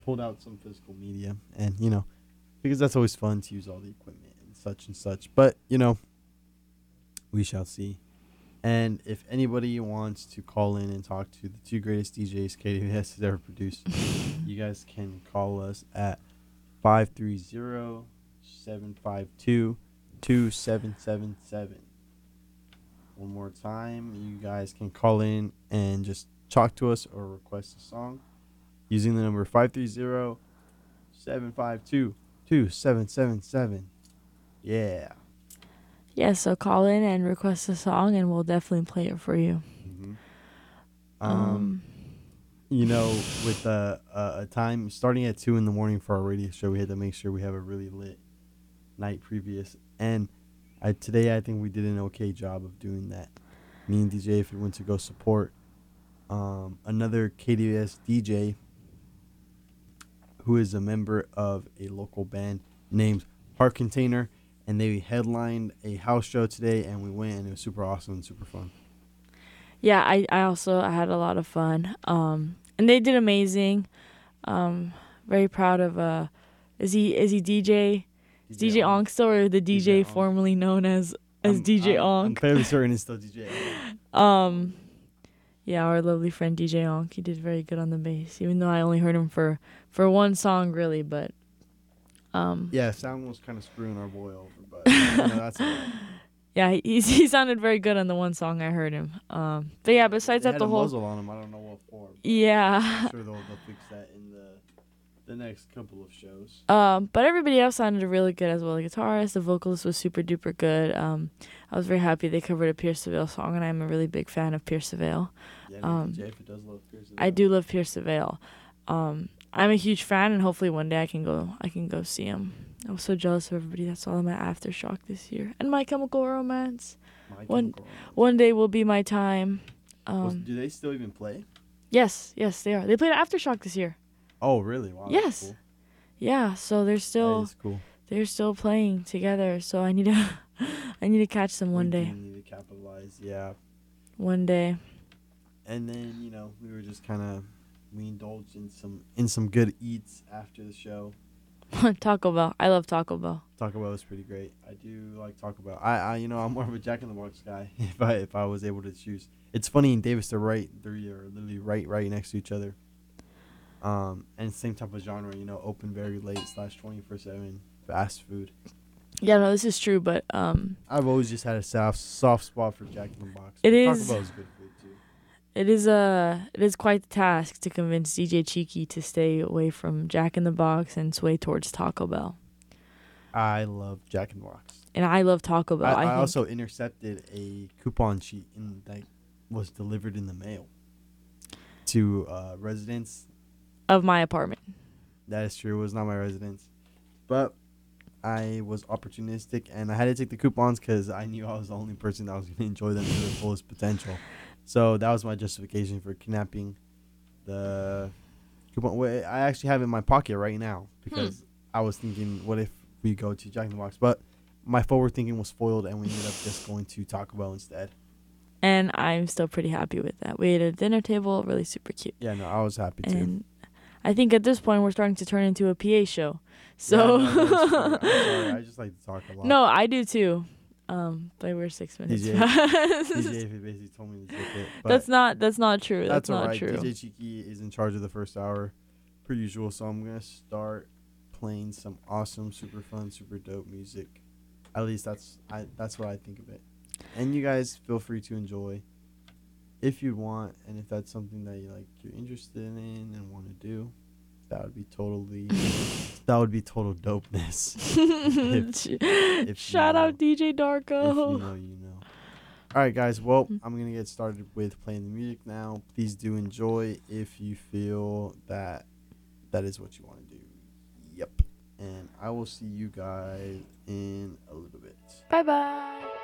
pulled out some physical media, and because that's always fun to use all the equipment and such and such. But we shall see. And if anybody wants to call in and talk to the two greatest DJs KWS has ever produced, you guys can call us at 530-752-2777. One more time, you guys can call in and just talk to us or request a song using the number 530-752-2777. Yeah. Yeah, so call in and request a song, and we'll definitely play it for you. Mm-hmm. Um, With a time starting at 2 in the morning for our radio show, we had to make sure we have a really lit night previous. And today I think we did an okay job of doing that. Me and DJ, if we went to go support another KDS DJ who is a member of a local band named Heart Container, and they headlined a house show today, and we went, and it was super awesome and super fun. Yeah, I had a lot of fun. And they did amazing. Very proud of is he DJ DJ Ong still, or the DJ formerly known as DJ Ong? I'm fairly certain it's still DJ. Yeah, our lovely friend DJ Ong. He did very good on the bass, even though I only heard him for one song really, but yeah, sound was kind of screwing our boy over, but that's all right. Yeah, he sounded very good on the one song I heard him. But yeah, besides they that, had the whole muzzle on him. I don't know what for. Yeah, I'm sure they'll fix that in the next couple of shows. But everybody else sounded really good as well. The guitarist, the vocalist was super duper good. I was very happy they covered a Pierce the Veil song, and I'm a really big fan of Pierce the Veil. Yeah, DJ does love Pierce the Veil. I do love Pierce the Veil. I'm a huge fan, and hopefully one day I can go see him. I was so jealous of everybody that saw them at Aftershock this year, and My Chemical Romance. One day will be my time. Do they still even play? Yes, they are. They played at Aftershock this year. Oh, really? Wow. Yes. Cool. Yeah, so they're still. That is cool. They're still playing together, so I need to catch them one day. We need to capitalize, yeah. One day. And then we were just we indulged in some good eats after the show. Taco Bell. I love Taco Bell. Taco Bell is pretty great. I do like Taco Bell. I'm more of a Jack in the Box guy. if I was able to choose, it's funny in Davis they're literally right next to each other. And same type of genre, open very late / 24/7 fast food. Yeah, no, this is true, but I've always just had a soft spot for Jack in the Box. Taco Bell is good food too. It is quite the task to convince DJ Cheeky to stay away from Jack in the Box and sway towards Taco Bell. I love Jack in the Box. And I love Taco Bell. I also intercepted a coupon sheet that was delivered in the mail to residents of my apartment. That is true. It was not my residence. But I was opportunistic, and I had to take the coupons because I knew I was the only person that was going to enjoy them to their fullest potential. So that was my justification for kidnapping the coupon. I actually have it in my pocket right now because I was thinking, what if we go to Jack in the Box? But my forward thinking was foiled, and we ended up just going to Taco Bell instead. And I'm still pretty happy with that. We ate at a dinner table, really super cute. Yeah, no, I was happy too. And I think at this point we're starting to turn into a PA show. So yeah, no, I'm sorry. I just like to talk a lot. No, I do too. But we're 6 minutes past. DJ basically told me to take it. That's not true. That's not right. true. DJ Cheeky is in charge of the first hour, per usual. So I'm gonna start playing some awesome, super fun, super dope music. At least that's what I think of it. And you guys feel free to enjoy if you want, and if that's something that you're interested in and want to do. That would be total dopeness. if Shout out DJ Darko. If you know, you know. All right, guys. Well, I'm going to get started with playing the music now. Please do enjoy if you feel that is what you want to do. Yep. And I will see you guys in a little bit. Bye-bye.